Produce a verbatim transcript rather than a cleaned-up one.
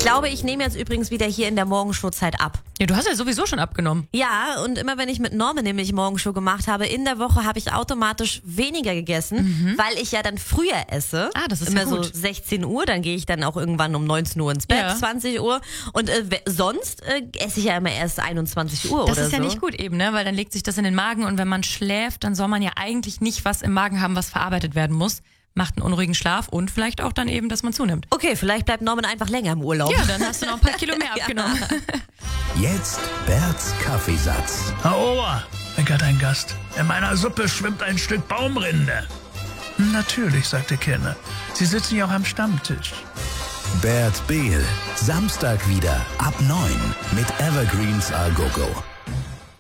glaube, ich nehme jetzt übrigens wieder hier in der Morgenshowzeit ab. Ja, du hast ja sowieso schon abgenommen. Ja, und immer wenn ich mit Norman nämlich Morgenshow gemacht habe, in der Woche habe ich automatisch weniger gegessen, mhm. weil ich ja dann früher esse. Ah, das ist immer ja gut. so sechzehn Uhr, dann gehe ich dann auch irgendwann um neunzehn Uhr ins Bett, Ja. zwanzig Uhr. Und äh, sonst äh, esse ich ja immer erst einundzwanzig Uhr Das oder so. ist ja nicht gut eben, ne? Weil dann legt sich das in den Magen und wenn man schläft, dann soll man ja eigentlich nicht was im Magen haben, was verarbeitet werden muss. Macht einen unruhigen Schlaf und vielleicht auch dann eben, dass man zunimmt. Okay, vielleicht bleibt Norman einfach länger im Urlaub. Ja, dann hast du noch ein paar Kilo mehr abgenommen. Jetzt Berts Kaffeesatz. Herr Ober, meckert ein Gast, in meiner Suppe schwimmt ein Stück Baumrinde. Natürlich, sagte Kenner. Sie sitzen ja auch am Stammtisch. Bert Behl, Samstag wieder ab neun mit Evergreens A Go Go.